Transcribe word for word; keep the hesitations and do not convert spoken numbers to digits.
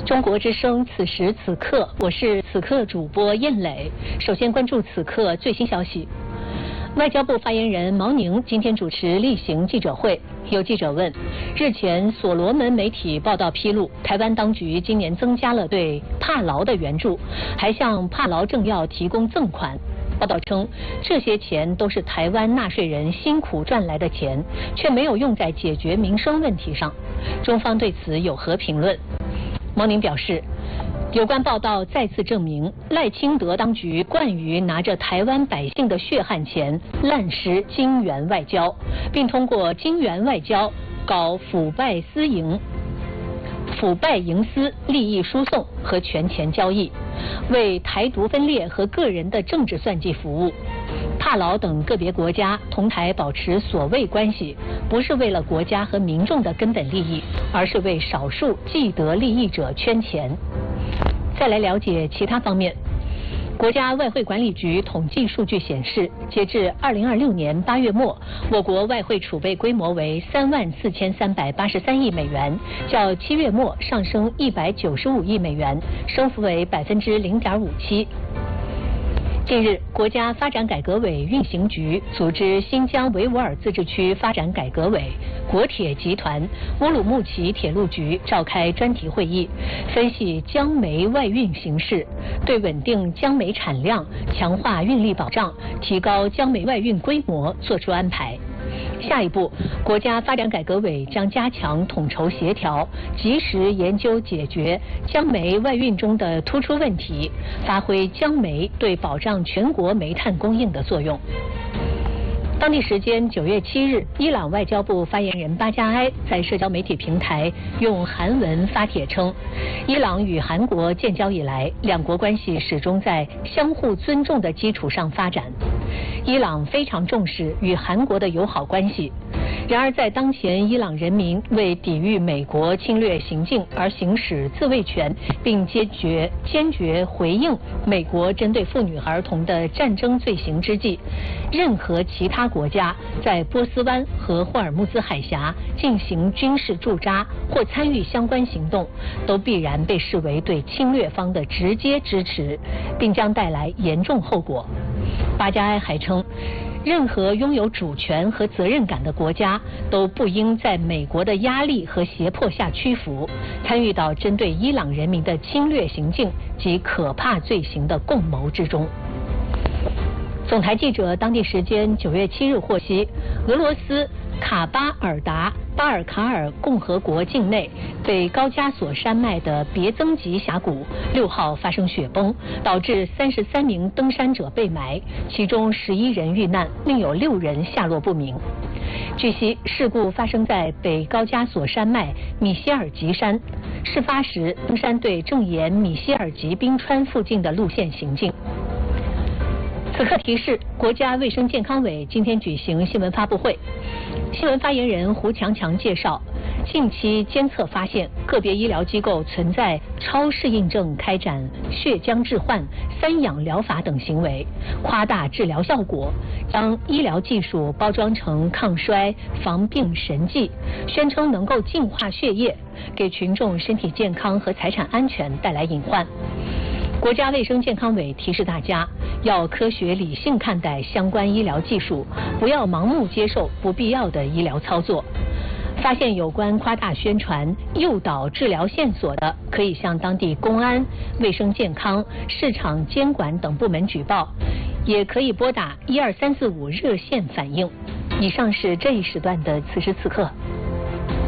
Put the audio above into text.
中国之声，此时此刻，我是此刻主播燕磊。首先关注此刻最新消息。外交部发言人毛宁今天主持例行记者会，有记者问：日前所罗门媒体报道披露，台湾当局今年增加了对帕劳的援助，还向帕劳政要提供赠款。报道称，这些钱都是台湾纳税人辛苦赚来的钱，却没有用在解决民生问题上。中方对此有何评论？毛宁表示，有关报道再次证明赖清德当局惯于拿着台湾百姓的血汗钱滥施金援外交，并通过金援外交搞腐败私营、腐败营私、利益输送和权钱交易，为台独分裂和个人的政治算计服务。帕劳等个别国家同台保持所谓关系，不是为了国家和民众的根本利益，而是为少数既得利益者圈钱。再来了解其他方面。国家外汇管理局统计数据显示，截至二零二六年八月末，我国外汇储备规模为三万四千三百八十三亿美元，较七月末上升一百九十五亿美元，升幅为百分之零点五七。近日，国家发展改革委运行局组织新疆维吾尔自治区发展改革委、国铁集团、乌鲁木齐铁路局召开专题会议，分析江煤外运形势，对稳定江煤产量、强化运力保障、提高江煤外运规模作出安排。下一步，国家发展改革委将加强统筹协调，及时研究解决江煤外运中的突出问题，发挥江煤对保障全国煤炭供应的作用。当地时间九月七日，伊朗外交部发言人巴加埃在社交媒体平台用韩文发帖称，伊朗与韩国建交以来，两国关系始终在相互尊重的基础上发展。伊朗非常重视与韩国的友好关系。然而，在当前伊朗人民为抵御美国侵略行径而行使自卫权，并坚决坚决回应美国针对妇女和儿童的战争罪行之际，任何其他国家在波斯湾和霍尔木兹海峡进行军事驻扎或参与相关行动，都必然被视为对侵略方的直接支持，并将带来严重后果。巴加埃还称，任何拥有主权和责任感的国家都不应在美国的压力和胁迫下屈服，参与到针对伊朗人民的侵略行径及可怕罪行的共谋之中。总台记者当地时间九月七日获悉，俄罗斯卡巴尔达巴尔卡尔共和国境内北高加索山脉的别增吉峡谷六号发生雪崩，导致三十三名登山者被埋，其中十一人遇难，另有六人下落不明。据悉，事故发生在北高加索山脉米歇尔吉山，事发时登山队正沿米歇尔吉冰川附近的路线行进。此刻提示，国家卫生健康委今天举行新闻发布会。新闻发言人胡强强介绍，近期监测发现个别医疗机构存在超适应症开展血浆置换、三氧疗法等行为，夸大治疗效果，将医疗技术包装成抗衰、防病神剂，宣称能够净化血液，给群众身体健康和财产安全带来隐患。国家卫生健康委提示大家，要科学理性看待相关医疗技术，不要盲目接受不必要的医疗操作。发现有关夸大宣传、诱导治疗线索的，可以向当地公安、卫生健康、市场监管等部门举报，也可以拨打一二三四五热线反映。以上是这一时段的此时此刻。